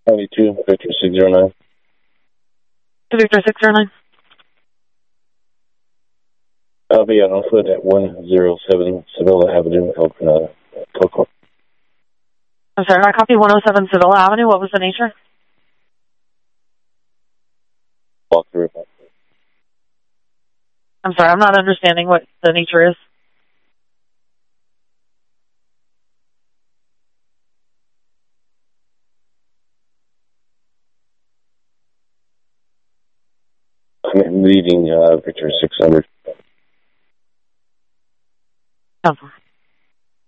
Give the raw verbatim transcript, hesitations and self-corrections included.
ninety-two, Victor six zero nine. Victor six zero nine. I'll be out on foot at one oh seven Sevilla Avenue, El Granada, Coco. I'm sorry, I copy one oh seven Sevilla Avenue. What was the nature? Walk through. I'm sorry, I'm not understanding what the nature is. I'm leaving uh, Victor six hundred. Oh.